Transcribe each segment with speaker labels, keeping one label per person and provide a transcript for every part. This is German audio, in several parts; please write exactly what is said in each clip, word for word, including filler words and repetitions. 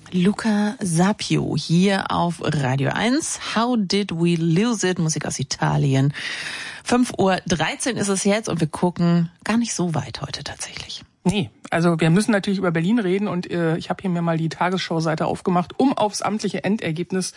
Speaker 1: Luca Sapio hier auf Radio eins. How did we lose it? Musik aus Italien. fünf Uhr dreizehn ist es jetzt und wir gucken gar nicht so weit heute tatsächlich.
Speaker 2: Nee, also wir müssen natürlich über Berlin reden und äh, ich habe hier mir mal die Tagesschau-Seite aufgemacht, um aufs amtliche Endergebnis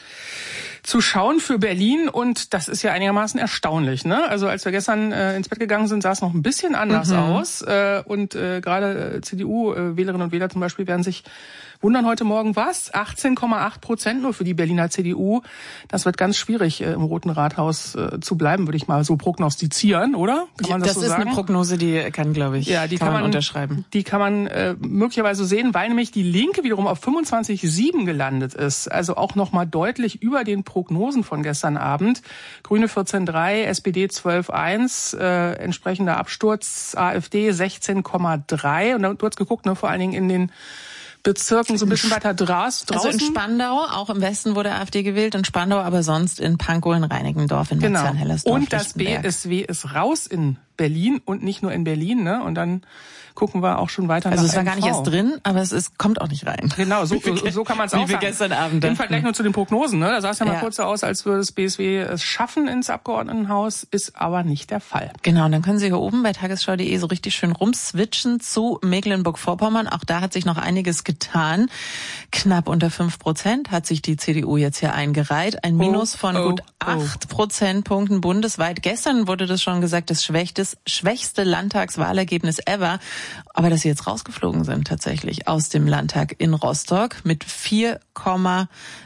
Speaker 2: zu schauen für Berlin und das ist ja einigermaßen erstaunlich, ne? Also als wir gestern äh, ins Bett gegangen sind, sah es noch ein bisschen anders mhm. aus äh, und äh, gerade äh, C D U-Wählerinnen und Wähler zum Beispiel werden sich wundern heute Morgen, was? achtzehn Komma acht Prozent nur für die Berliner C D U. Das wird ganz schwierig, äh, im Roten Rathaus äh, zu bleiben, würde ich mal so prognostizieren, oder? Kann man das,
Speaker 1: das
Speaker 2: so
Speaker 1: ist
Speaker 2: sagen?
Speaker 1: Eine Prognose, die kann, glaube ich,
Speaker 2: ja, die
Speaker 1: kann,
Speaker 2: kann
Speaker 1: man
Speaker 2: man
Speaker 1: unterschreiben.
Speaker 2: Die kann man äh, möglicherweise sehen, weil nämlich die Linke wiederum auf fünfundzwanzig Komma sieben gelandet ist. Also auch nochmal deutlich über den Prognosen von gestern Abend. Grüne vierzehn Komma drei, S P D zwölf Komma eins, äh, entsprechender Absturz, AfD sechzehn Komma drei. Und du hast geguckt, ne, vor allen Dingen in den Bezirken so ein bisschen weiter draußen.
Speaker 1: Also in Spandau, auch im Westen wurde AfD gewählt, in Spandau, aber sonst in Pankow, in Reinickendorf, in
Speaker 2: genau.
Speaker 1: Marzahn-Hellersdorf,
Speaker 2: Und das B S W ist raus in Berlin und nicht nur in Berlin, ne? Und dann gucken wir auch schon weiter
Speaker 1: also
Speaker 2: nach
Speaker 1: es war
Speaker 2: M V.
Speaker 1: gar nicht erst drin, aber es ist, kommt auch nicht rein.
Speaker 2: Genau, so, so, so kann man es auch
Speaker 1: sagen. Wie wir gestern Abend
Speaker 2: Im Vergleich nur zu den Prognosen, ne? Da sah es ja mal
Speaker 1: ja.
Speaker 2: kurz so aus, als würde das B S W es schaffen ins Abgeordnetenhaus, ist aber nicht der Fall.
Speaker 1: Genau, und dann können Sie hier oben bei tagesschau punkt de so richtig schön rumswitchen zu Mecklenburg-Vorpommern. Auch da hat sich noch einiges getan. Knapp unter fünf Prozent hat sich die C D U jetzt hier eingereiht. Ein Minus von
Speaker 2: oh,
Speaker 1: gut
Speaker 2: oh,
Speaker 1: acht Prozentpunkten bundesweit. Gestern wurde das schon gesagt, das schwächste Landtagswahlergebnis ever. Aber dass sie jetzt rausgeflogen sind tatsächlich aus dem Landtag in Rostock mit vier Komma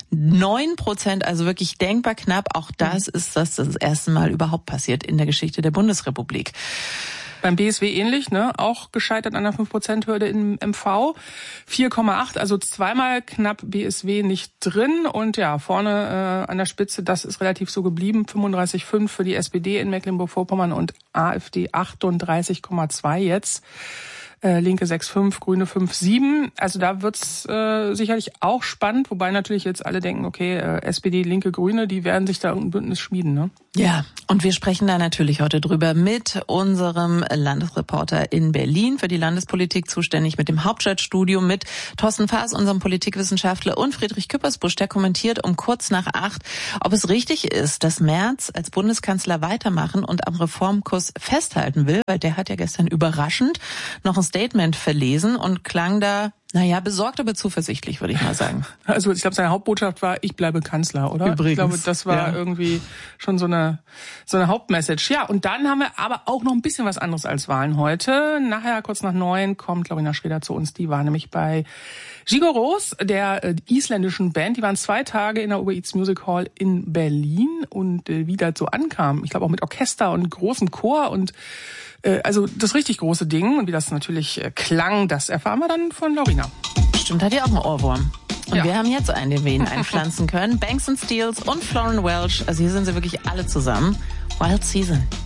Speaker 1: neun Prozent, also wirklich denkbar knapp. Auch das ist das, das erste Mal überhaupt passiert in der Geschichte der Bundesrepublik.
Speaker 2: Beim B S W ähnlich, ne? Auch gescheitert an der fünf Prozent Hürde im M V. vier Komma acht, also zweimal knapp B S W nicht drin. Und ja, vorne äh, an der Spitze, das ist relativ so geblieben. fünfunddreißig Komma fünf für die S P D in Mecklenburg-Vorpommern und AfD achtunddreißig Komma zwei jetzt. Äh, Linke sechs Komma fünf, Grüne fünf Komma sieben. Also da wird's äh, sicherlich auch spannend, wobei natürlich jetzt alle denken, okay, äh, S P D, Linke, Grüne, die werden sich da irgendein Bündnis schmieden, ne?
Speaker 1: Ja, und wir sprechen da natürlich heute drüber mit unserem Landesreporter in Berlin, für die Landespolitik zuständig, mit dem Hauptstadtstudio, mit Thorsten Faas, unserem Politikwissenschaftler, und Friedrich Küppersbusch, der kommentiert um kurz nach acht, ob es richtig ist, dass Merz als Bundeskanzler weitermachen und am Reformkurs festhalten will, weil der hat ja gestern überraschend noch ein Statement verlesen und klang da, naja, besorgt, aber zuversichtlich, würde ich mal sagen.
Speaker 2: Also ich glaube, seine Hauptbotschaft war, ich bleibe Kanzler, oder?
Speaker 1: Übrigens.
Speaker 2: Ich glaube, das war
Speaker 1: ja.
Speaker 2: irgendwie schon so eine so eine Hauptmessage. Ja, und dann haben wir aber auch noch ein bisschen was anderes als Wahlen heute. Nachher, kurz nach neun, kommt Lorena Schreder zu uns. Die war nämlich bei Gigoros, der äh, isländischen Band. Die waren zwei Tage in der Uber Eats Music Hall in Berlin. Und äh, wie das so ankam, ich glaube auch mit Orchester und großem Chor und also das richtig große Ding, und wie das natürlich klang, das erfahren wir dann von Lorena.
Speaker 1: Stimmt, hat ja auch einen Ohrwurm. Und
Speaker 2: ja.
Speaker 1: wir haben jetzt einen, den wir Ihnen einpflanzen können. Banks and Steels und Florence Welch. Also hier sind sie wirklich alle zusammen. Wild Season.